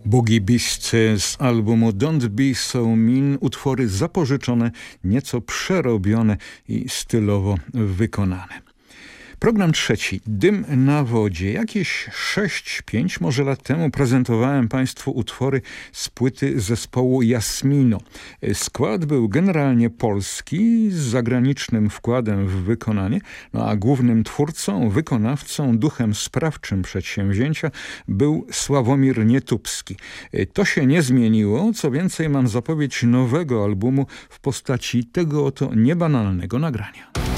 Boogie Beast z albumu Don't Be So Mean, utwory zapożyczone, nieco przerobione i stylowo wykonane. Program trzeci, Dym na wodzie. Jakieś 6-5 może lat temu prezentowałem Państwu utwory z płyty zespołu Jasmino. Skład był generalnie polski, z zagranicznym wkładem w wykonanie, a głównym twórcą, wykonawcą, duchem sprawczym przedsięwzięcia był Sławomir Nietubski. To się nie zmieniło, co więcej mam zapowiedź nowego albumu w postaci tego oto niebanalnego nagrania.